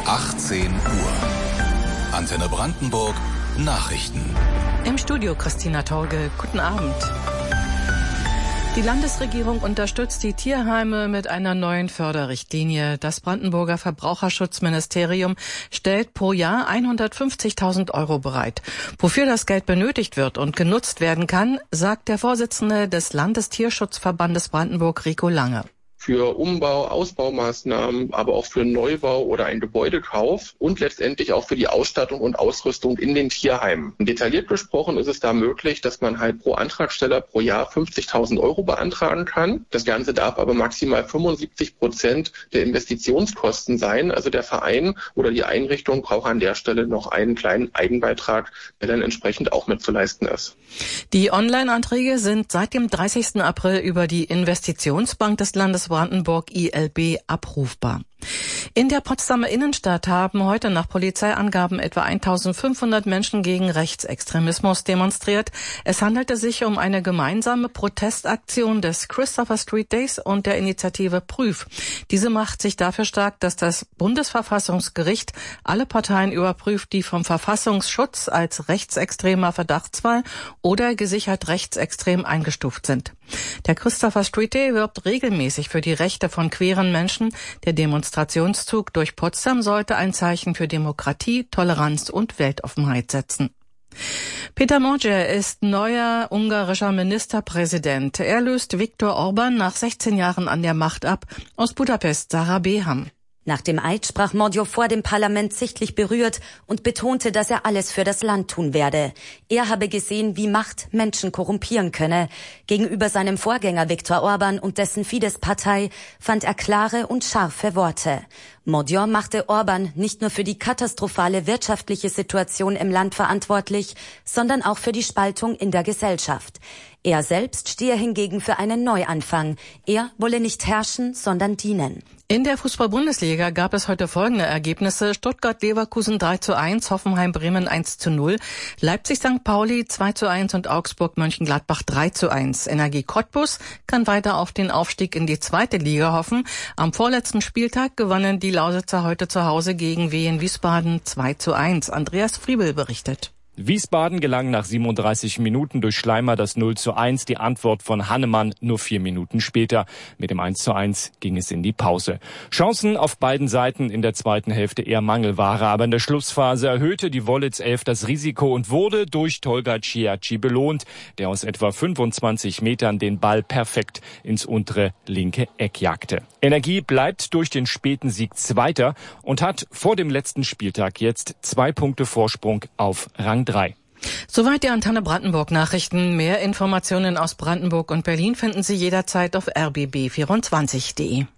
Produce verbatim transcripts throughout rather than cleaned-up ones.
achtzehn Uhr. Antenne Brandenburg Nachrichten. Im Studio Christina Torge. Guten Abend. Die Landesregierung unterstützt die Tierheime mit einer neuen Förderrichtlinie. Das Brandenburger Verbraucherschutzministerium stellt pro Jahr hundertfünfzigtausend Euro bereit. Wofür das Geld benötigt wird und genutzt werden kann, sagt der Vorsitzende des Landestierschutzverbandes Brandenburg, Rico Lange. Für Umbau, Ausbaumaßnahmen, aber auch für Neubau oder einen Gebäudekauf und letztendlich auch für die Ausstattung und Ausrüstung in den Tierheimen. Detailliert besprochen ist es da möglich, dass man halt pro Antragsteller pro Jahr fünfzigtausend Euro beantragen kann. Das Ganze darf aber maximal fünfundsiebzig Prozent der Investitionskosten sein. Also der Verein oder die Einrichtung braucht an der Stelle noch einen kleinen Eigenbeitrag, der dann entsprechend auch mitzuleisten ist. Die Online-Anträge sind seit dem dreißigsten April über die Investitionsbank des Landes Brandenburg I L B abrufbar. In der Potsdamer Innenstadt haben heute nach Polizeiangaben etwa eintausendfünfhundert Menschen gegen Rechtsextremismus demonstriert. Es handelte sich um eine gemeinsame Protestaktion des Christopher Street Days und der Initiative Prüf. Diese macht sich dafür stark, dass das Bundesverfassungsgericht alle Parteien überprüft, die vom Verfassungsschutz als rechtsextremer Verdachtsfall oder gesichert rechtsextrem eingestuft sind. Der Christopher Street Day wirbt regelmäßig für die Rechte von queeren Menschen. Der Demonstrationszug durch Potsdam sollte ein Zeichen für Demokratie, Toleranz und Weltoffenheit setzen. Peter Magyar ist neuer ungarischer Ministerpräsident. Er löst Viktor Orban nach sechzehn Jahren an der Macht ab. Aus Budapest, Sarah Beham. Nach dem Eid sprach Magyar vor dem Parlament sichtlich berührt und betonte, dass er alles für das Land tun werde. Er habe gesehen, wie Macht Menschen korrumpieren könne. Gegenüber seinem Vorgänger Viktor Orban und dessen Fidesz-Partei fand er klare und scharfe Worte. Magyar machte Orban nicht nur für die katastrophale wirtschaftliche Situation im Land verantwortlich, sondern auch für die Spaltung in der Gesellschaft. Er selbst stehe hingegen für einen Neuanfang. Er wolle nicht herrschen, sondern dienen. In der Fußball-Bundesliga gab es heute folgende Ergebnisse. Stuttgart-Leverkusen drei zu eins, Hoffenheim-Bremen eins zu null, Leipzig-Sankt Pauli zwei zu eins und Augsburg-Mönchengladbach drei zu eins. Energie Cottbus kann weiter auf den Aufstieg in die zweite Liga hoffen. Am vorletzten Spieltag gewannen die Lausitzer heute zu Hause gegen Wien Wiesbaden zwei zu eins. Andreas Friebel berichtet. Wiesbaden gelang nach siebenunddreißig Minuten durch Schleimer das null zu eins, die Antwort von Hannemann nur vier Minuten später. Mit dem eins zu eins ging es in die Pause. Chancen auf beiden Seiten in der zweiten Hälfte eher Mangelware, aber in der Schlussphase erhöhte die Wollitz elf das Risiko und wurde durch Tolga Ciacci belohnt, der aus etwa fünfundzwanzig Metern den Ball perfekt ins untere linke Eck jagte. Energie bleibt durch den späten Sieg Zweiter und hat vor dem letzten Spieltag jetzt zwei Punkte Vorsprung auf Rang drei. Soweit die Antenne Brandenburg Nachrichten. Mehr Informationen aus Brandenburg und Berlin finden Sie jederzeit auf r b b vierundzwanzig punkt de.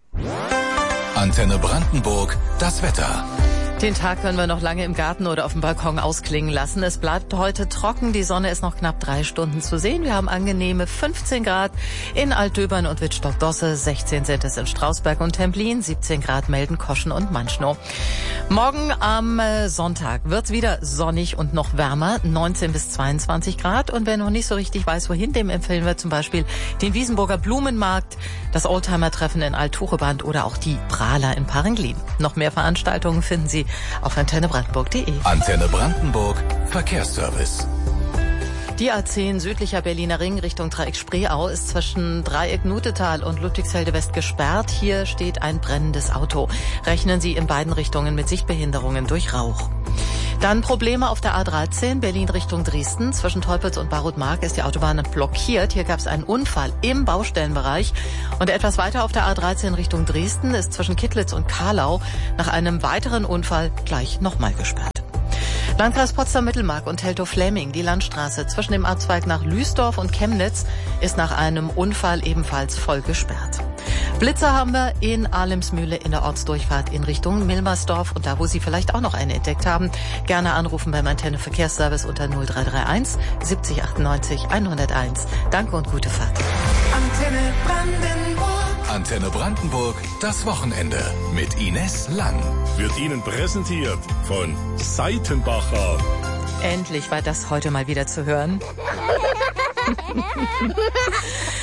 Antenne Brandenburg, das Wetter. Den Tag können wir noch lange im Garten oder auf dem Balkon ausklingen lassen. Es bleibt heute trocken. Die Sonne ist noch knapp drei Stunden zu sehen. Wir haben angenehme fünfzehn Grad in Altdöbern und Wittstock-Dosse. sechzehn sind es in Strausberg und Templin. siebzehn Grad melden Koschen und Manschnow. Morgen am Sonntag wird's wieder sonnig und noch wärmer. neunzehn bis zweiundzwanzig Grad. Und wer noch nicht so richtig weiß, wohin, dem empfehlen wir zum Beispiel den Wiesenburger Blumenmarkt, das Oldtimer-Treffen in Alt-Tucheband oder auch die Prahler in Parenglin. Noch mehr Veranstaltungen finden Sie auf antenne brandenburg punkt de. Antenne Brandenburg Verkehrsservice. Die A zehn südlicher Berliner Ring Richtung Dreieck Spreeau ist zwischen Dreieck Nutetal und Ludwigsfelde West gesperrt. Hier steht ein brennendes Auto. Rechnen Sie in beiden Richtungen mit Sichtbehinderungen durch Rauch. Dann Probleme auf der A dreizehn, Berlin Richtung Dresden. Zwischen Teupitz und Barutmark ist die Autobahn blockiert. Hier gab es einen Unfall im Baustellenbereich. Und etwas weiter auf der A dreizehn Richtung Dresden ist zwischen Kittlitz und Karlau nach einem weiteren Unfall gleich nochmal gesperrt. Landkreis Potsdam-Mittelmark und Teltow-Fläming, die Landstraße zwischen dem Abzweig nach Lüsdorf und Chemnitz ist nach einem Unfall ebenfalls voll gesperrt. Blitzer haben wir in Ahlemsmühle in der Ortsdurchfahrt in Richtung Milmersdorf. Und da, wo Sie vielleicht auch noch eine entdeckt haben, gerne anrufen beim Antenne Verkehrsservice unter null drei drei eins siebzig achtundneunzig hunderteins. Danke und gute Fahrt. Antenne Brandenburg. Antenne Brandenburg, das Wochenende mit Ines Lang. Wird Ihnen präsentiert von Seitenbacher. Endlich war das heute mal wieder zu hören.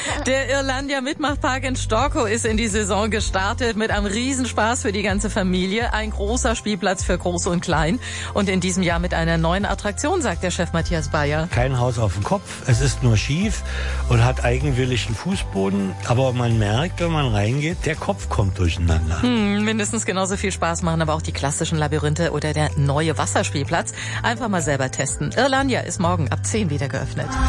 Der Irlandia Mitmachpark in Storkow ist in die Saison gestartet mit einem Riesenspaß für die ganze Familie. Ein großer Spielplatz für Groß und Klein. Und in diesem Jahr mit einer neuen Attraktion, sagt der Chef Matthias Bayer. Kein Haus auf dem Kopf, es ist nur schief und hat eigenwilligen Fußboden. Aber man merkt, wenn man reingeht, der Kopf kommt durcheinander. Hm, mindestens genauso viel Spaß machen aber auch die klassischen Labyrinthe oder der neue Wasserspielplatz. Einfach mal selber testen. Irlandia ist morgen ab zehn wieder geöffnet.